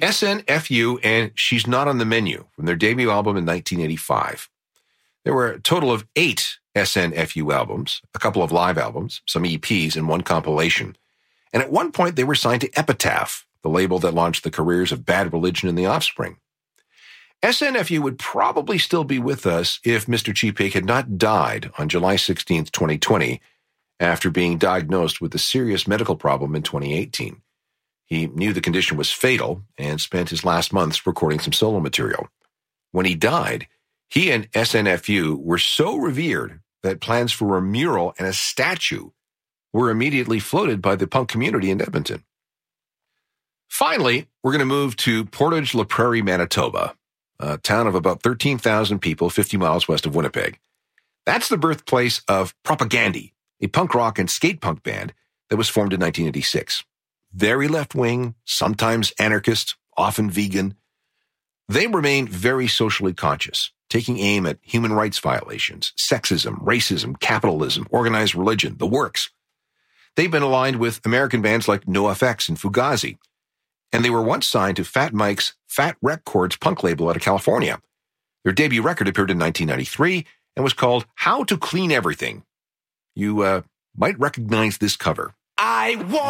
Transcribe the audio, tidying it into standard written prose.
SNFU and She's Not on the Menu from their debut album in 1985. There were a total of 8 SNFU albums, a couple of live albums, some EPs, and one compilation. And at one point, they were signed to Epitaph, the label that launched the careers of Bad Religion and The Offspring. SNFU would probably still be with us if Mr. Cheapake had not died on July 16, 2020, after being diagnosed with a serious medical problem in 2018. He knew the condition was fatal and spent his last months recording some solo material. When he died, he and SNFU were so revered that plans for a mural and a statue were immediately floated by the punk community in Edmonton. Finally, we're going to move to Portage La Prairie, Manitoba, a town of about 13,000 people 50 miles west of Winnipeg. That's the birthplace of Propagandhi, a punk rock and skate punk band that was formed in 1986. Very left-wing, sometimes anarchist, often vegan. They remain very socially conscious, taking aim at human rights violations, sexism, racism, capitalism, organized religion, the works. They've been aligned with American bands like NoFX and Fugazi, and they were once signed to Fat Mike's Fat Records punk label out of California. Their debut record appeared in 1993 and was called How to Clean Everything. You might recognize this cover. I want